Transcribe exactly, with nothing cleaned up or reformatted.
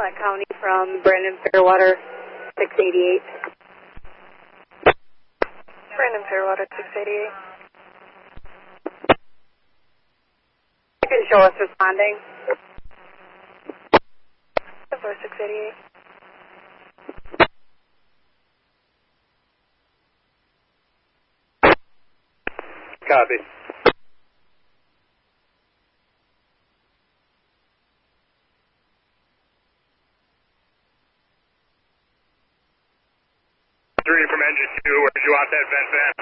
Black County from Brandon Fairwater, six eighty-eight. Brandon Fairwater, six eighty-eight. You can show us responding. Four six eighty-eight. Copy. Three from engine two, where do you want that vent van?